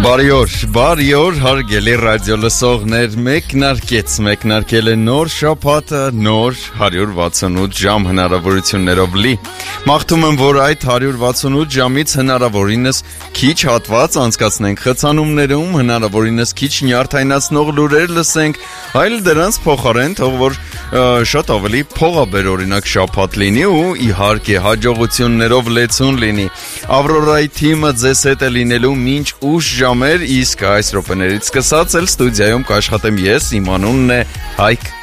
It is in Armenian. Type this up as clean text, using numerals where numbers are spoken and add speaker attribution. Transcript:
Speaker 1: Բարի օր, հարգելի ռադիո լսողներ, մեկնարկել է նոր շաբաթը, նոր 168 ժամ հնարավորություններով լի։ Մաղթում եմ, որ այդ 168 ժամից հնարավորինս քիչ հատված անցկացնենք խցանումներում, հնարավորինս քիչ նյարդայնացնող լուրեր լսենք, այլ դրանց փոխարեն թող որ շատ ավելի փողաբեր օրինակ շաբաթ լինի ու իհարկե հաջողություններով լեցուն լինի։ Ավրորայի թիմը ձեզ հետ է լինելու մինչ ուշ ժամեր, իսկ այս րոպեներից սկսած էլ ստուդիայում կաշխատեմ ես, իմ անունն է Հայկ